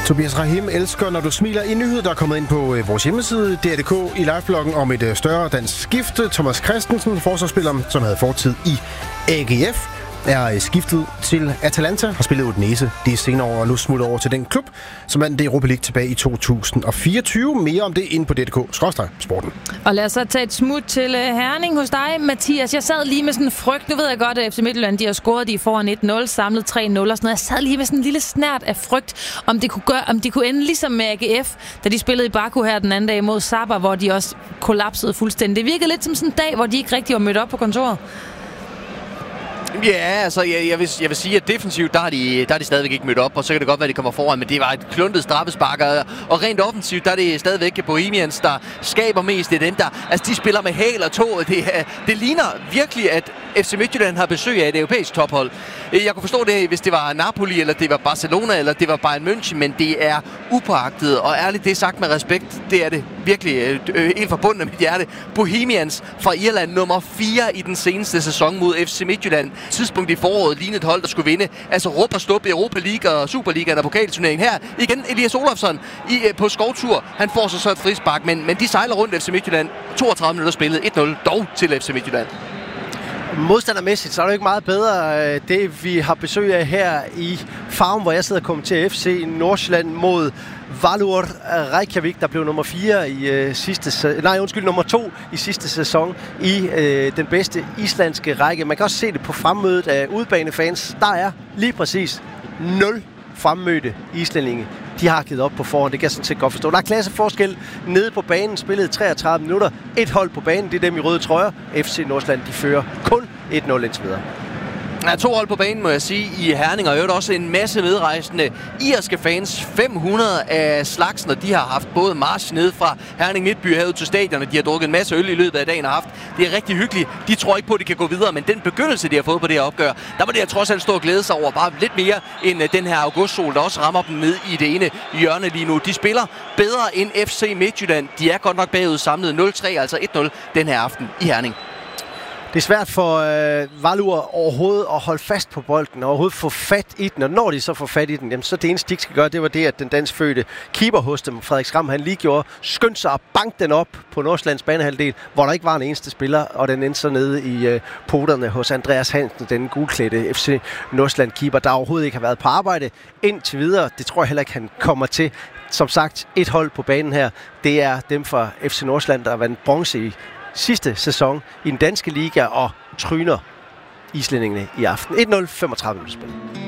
Tobias Rahim elsker, når du smiler. En nyhed, der er kommet ind på vores hjemmeside, DR.dk, i livebloggen om et større dansk skifte. Thomas Christensen, forsvarsspiller, som havde fortid i AGF, er skiftet til Atalanta, har spillet Udinese de senere år, og nu smuttet over til den klub, som vandt det Europa League tilbage i 2024. Mere om det inde på DRDK/sporten. Og lad os så tage et smut til Herning hos dig, Mathias. Jeg sad lige med sådan en frygt. Nu ved jeg godt, at FC Midtjylland, de har scoret, de er foran 1-0, samlet 3-0 og sådan noget. Jeg sad lige med sådan en lille snert af frygt, om det kunne ende ligesom med AGF, da de spillede i Baku her den anden dag mod Sabah, hvor de også kollapsede fuldstændig. Det virkede lidt som sådan en dag, hvor de ikke rigtig var mødt op på kontoret. Ja, altså jeg vil sige, at defensivt, der er de stadigvæk ikke mødt op, og så kan det godt være, at de kommer foran, men det var et kluntet straffespark, og rent offensivt, der er det stadigvæk Bohemians, der skaber mest. Det er dem, de spiller med hæl og tå. Det ligner virkelig, at FC Midtjylland har besøg af et europæisk tophold. Jeg kunne forstå det, hvis det var Napoli, eller det var Barcelona, eller det var Bayern München, men det er upåagtet, og ærligt, det er sagt med respekt, det er det virkelig helt forbundet med mit hjerte. Bohemians fra Irland, nummer 4 i den seneste sæson mod FC Midtjylland. Tidspunkt i foråret lignede et hold, der skulle vinde. Altså råb og stop i Europa League og Superligaen og pokalturneringen. Her igen Elias Olofsson på skovtur. Han får så et frispark, men de sejler rundt FC Midtjylland. 32 minutter spillet, 1-0 dog til FC Midtjylland. Modstandermæssigt, så er det jo ikke meget bedre det, vi har besøg af her i Farum, hvor jeg sidder og kommenterer FC Nordsjælland mod Valur Reykjavik, der blev nummer 4 i nummer 2 i sidste sæson i den bedste islandske række. Man kan også se det på fremmødet af udbanefans. Der er lige præcis 0 fremmødte islændinge. De har givet op på forhånd, det kan jeg sådan set godt forstå. Der er klasseforskel nede på banen, spillet 33 minutter. Et hold på banen, det er dem i røde trøjer. FC Nordsjælland, de fører kun 1-0 indtil videre. Der er 2 hold på banen, må jeg sige, i Herning, og i øvrigt også en masse medrejsende irske fans. 500 af slagsen, og de har haft både march ned fra Herning Midtby herud til stadionet. De har drukket en masse øl i løbet af dagen og haft. Det er rigtig hyggeligt. De tror ikke på, at de kan gå videre, men den begyndelse, de har fået på det her opgør, der må det trods alt stå og glæde sig over bare lidt mere end den her augustsol, der også rammer dem ned i det ene hjørne lige nu. De spiller bedre end FC Midtjylland. De er godt nok bagud samlet 0-3, altså 1-0 den her aften i Herning. Det er svært for Valur overhovedet at holde fast på bolden og overhovedet få fat i den. Og når de så får fat i den, jamen, så det eneste, de skal gøre, det var det, at den danskfødte keeper hos dem, Frederik Skram, han lige gjorde, skyndte sig at banke den op på Nordsjællands banehalvdel, hvor der ikke var en eneste spiller, og den endte så nede i poterne hos Andreas Hansen, den gulklædte FC Nordsjælland keeper, der overhovedet ikke har været på arbejde indtil videre. Det tror jeg heller ikke, han kommer til. Som sagt, et hold på banen her, det er dem fra FC Nordsjælland, der vandt bronze i sidste sæson i den danske liga og tryner islændingene i aften. 1-0, 35 minutter spil.